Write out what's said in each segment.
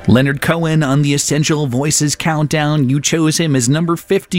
Leonard Cohen on the Essential Voices Countdown. You chose him as number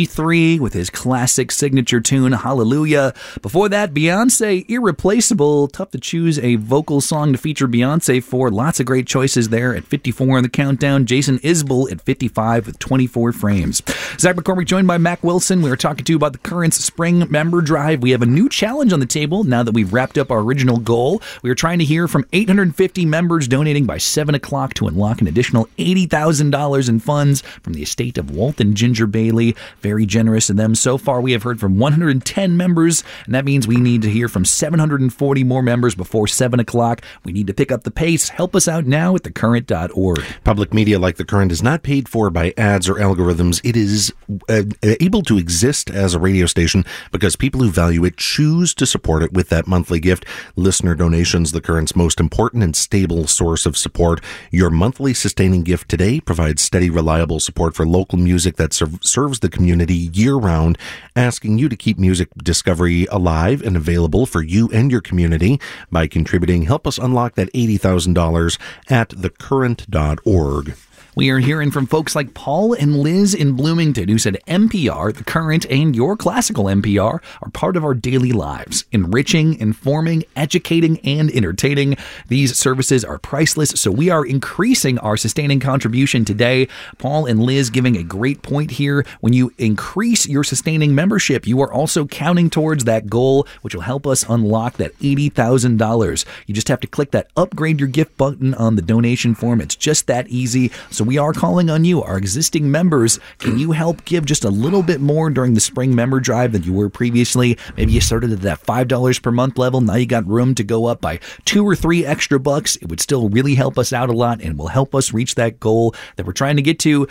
53 with his classic signature tune, Hallelujah. Before that, Beyonce, Irreplaceable. Tough to choose a vocal song to feature Beyonce for. Lots of great choices there at 54 on the countdown. Jason Isbell at 55 with 24 frames. Zach McCormick joined by Mac Wilson. We were talking to you about the Current's Spring Member Drive. We have a new challenge on the table now that we've wrapped up our original goal. We are trying to hear from 850 members donating by 7 o'clock to unlock an additional $80,000 in funds from the estate of Walt and Ginger Bailey. Very generous of them. So far, we have heard from 110 members, and that means we need to hear from 740 more members before 7 o'clock. We need to pick up the pace. Help us out now at thecurrent.org. Public media like The Current is not paid for by ads or algorithms. It is able to exist as a radio station because people who value it choose to support it with that monthly gift. Listener donations, The Current's most important and stable source of support. Your monthly sustaining gift today provides steady, reliable support for local music that serves the community year-round, asking you to keep music discovery alive and available for you and your community. By contributing, help us unlock that $80,000 at thecurrent.org. We are hearing from folks like Paul and Liz in Bloomington who said NPR, The Current, and your classical NPR are part of our daily lives, enriching, informing, educating, and entertaining. These services are priceless, so we are increasing our sustaining contribution today. Paul and Liz giving a great point here. When you increase your sustaining membership, you are also counting towards that goal, which will help us unlock that $80,000. You just have to click that upgrade your gift button on the donation form. It's just that easy. So we are calling on you, our existing members. Can you help give just a little bit more during the spring member drive than you were previously? Maybe you started at that $5 per month level. Now you got room to go up by $2 or $3 extra bucks. It would still really help us out a lot and will help us reach that goal that we're trying to get to.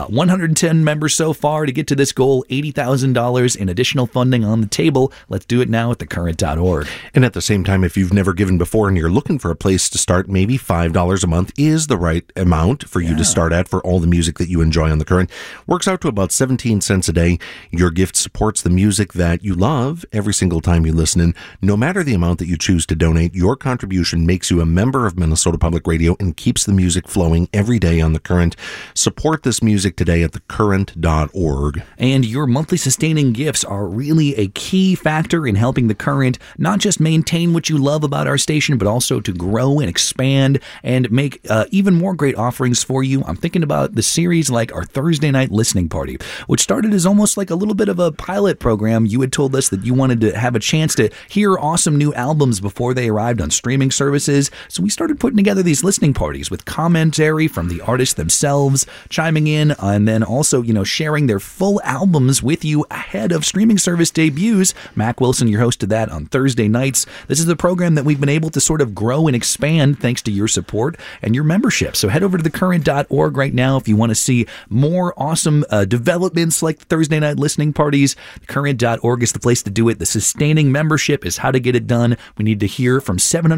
110 members so far to get to this goal, $80,000 in additional funding on the table. Let's do it now at thecurrent.org. And at the same time, if you've never given before and you're looking for a place to start, maybe $5 a month is the right amount for you to start at for all the music that you enjoy on The Current. Works out to about 17 cents a day. Your gift supports the music that you love every single time you listen in. No matter the amount that you choose to donate, your contribution makes you a member of Minnesota Public Radio and keeps the music flowing every day on The Current. Support this music today at thecurrent.org. And your monthly sustaining gifts are really a key factor in helping The Current not just maintain what you love about our station, but also to grow and expand and make even more great offerings for you. I'm thinking about the series like our Thursday night listening party, which started as almost like a little bit of a pilot program. You had told us that you wanted to have a chance to hear awesome new albums before they arrived on streaming services. So we started putting together these listening parties with commentary from the artists themselves, chiming in, and then also, sharing their full albums with you ahead of streaming service debuts. Mac Wilson, your host of that on Thursday nights. This is the program that we've been able to sort of grow and expand thanks to your support and your membership. So head over to thecurrent.org right now if you want to see more awesome developments like the Thursday night listening parties. Thecurrent.org is the place to do it. The sustaining membership is how to get it done. We need to hear from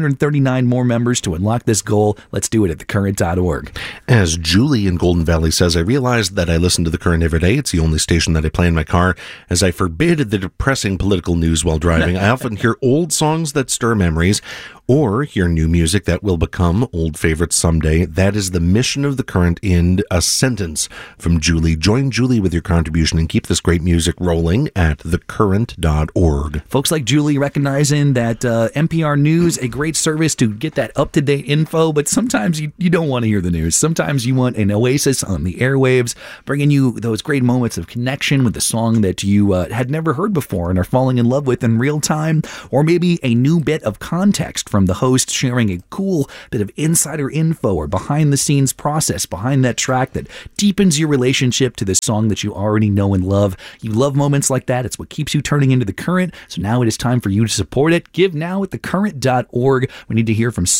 739 more members to unlock this goal. Let's do it at thecurrent.org. As Julie in Golden Valley says, I realized that I listen to The Current every day. It's the only station that I play in my car. As I forbid the depressing political news while driving, I often hear old songs that stir memories or hear new music that will become old favorites someday. That is the mission of The Current in a sentence from Julie. Join Julie with your contribution and keep this great music rolling at thecurrent.org. Folks like Julie recognizing that NPR News, a great service to get that up-to-date info, but sometimes you don't want to hear the news. Sometimes you want an oasis on the airwaves, bringing you those great moments of connection with the song that you had never heard before and are falling in love with in real time, or maybe a new bit of context from the host sharing a cool bit of insider info or behind-the-scenes process behind that track that deepens your relationship to this song that you already know and love. You love moments like that. It's what keeps you turning into The Current. So now it is time for you to support it. Give now at thecurrent.org. We need to hear from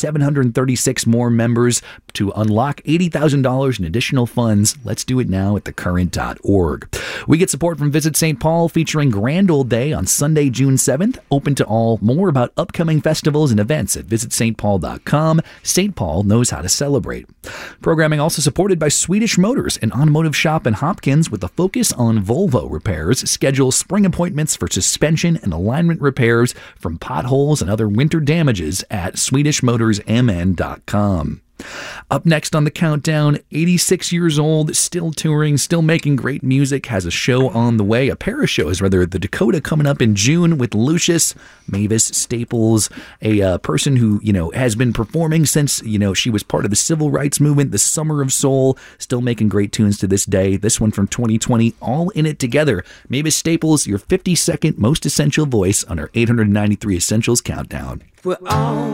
736 more members to unlock $80,000 in additional funds. Let's do it now at thecurrent.org. We get support from Visit St. Paul featuring Grand Old Day on Sunday, June 7th. Open to all. More about upcoming festivals and events at visitstpaul.com. St. Paul knows how to celebrate. Programming also supported by Swedish Motors, an automotive shop in Hopkins with a focus on Volvo repairs. Schedule spring appointments for suspension and alignment repairs from potholes and other winter damages at SwedishMotorsMN.com. Up next on the countdown, 86 years old, still touring, still making great music, has a show on the way, a pair of shows, rather, the Dakota coming up in June with Lucius. Mavis Staples, a person who, has been performing since, she was part of the civil rights movement, the Summer of Soul, still making great tunes to this day. This one from 2020, All in It Together. Mavis Staples, your 52nd most essential voice on our 893 Essentials Countdown. We're all